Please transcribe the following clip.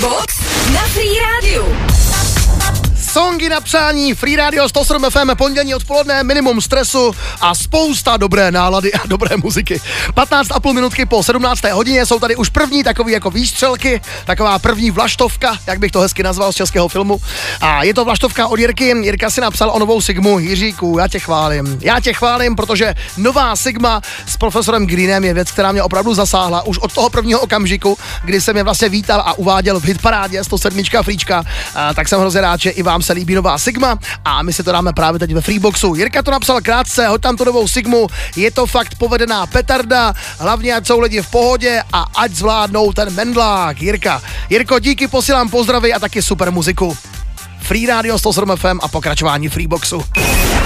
Freebox na Free Radio. Songy na přání, Free Radio 107 FM, pondělní odpoledne, minimum stresu a spousta dobré nálady a dobré muziky. 15,5 minutky po 17. hodině jsou tady už první takový jako výstřelky, taková první vlaštovka, jak bych to hezky nazval z českého filmu. A je to vlaštovka od Jirky. Jirka si napsal o novou Sigmu. Jiříku, já tě chválím, protože nová Sigma s profesorem Greenem je věc, která mě opravdu zasáhla už od toho prvního okamžiku, kdy jsem je vlastně vítal a uváděl v hitparádě 107 Fríčka, tak jsem hrozně rád, že i vám se líbí nová Sigma a my si to dáme právě teď ve Freeboxu. Jirka to napsal krátce, hoď tam tu novou Sigmu, je to fakt povedená petarda, hlavně ať jsou lidi v pohodě a ať zvládnou ten mendlák. Jirko, díky, posílám pozdravy a taky super muziku. Free Radio 107 FM a pokračování Freeboxu.